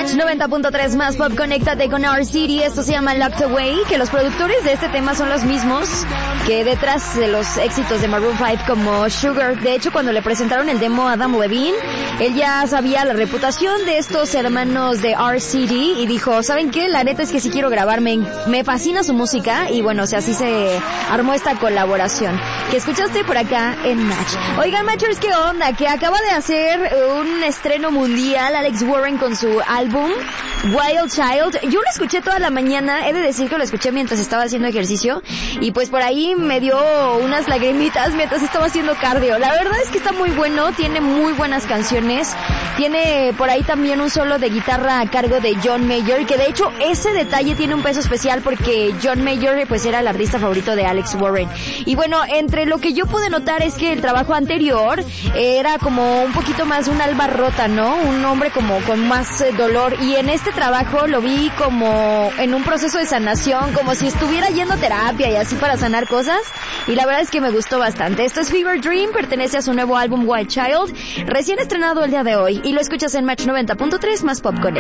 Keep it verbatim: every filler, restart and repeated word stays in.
Match noventa punto tres más Pop, conéctate con Our City. Esto se llama Locked Away, que los productores de este tema son los mismos que detrás de los éxitos de Maroon cinco como Sugar. De hecho, cuando le presentaron el demo a Adam Levine, él ya sabía la reputación de estos hermanos de R C D y dijo, ¿saben qué? La neta es que sí quiero grabarme, me fascina su música y bueno, o sea, así se armó esta colaboración que escuchaste por acá en Match. Oigan, Matchers, ¿qué onda? Que acaba de hacer un estreno mundial Alex Warren con su álbum Wild Child. Yo lo escuché toda la mañana, he de decir que lo escuché mientras estaba haciendo ejercicio y pues por ahí me dio unas lagrimitas mientras estaba haciendo cardio. La verdad es que está muy bueno, tiene muy buenas canciones, tiene por ahí también un solo de guitarra a cargo de John Mayer, que de hecho ese detalle tiene un peso especial porque John Mayer pues era el artista favorito de Alex Warren. Y bueno, entre lo que yo pude notar es que el trabajo anterior era como un poquito más una alma rota, ¿no? Un hombre como con más eh, dolor, y en este trabajo lo vi como en un proceso de sanación, como si estuviera yendo a terapia y así para sanar cosas, y la verdad es que me gustó bastante. Esto es Fever Dream, pertenece a su nuevo álbum Wild Child, recién estrenado el día de hoy, y lo escuchas en Match noventa punto tres más Pop con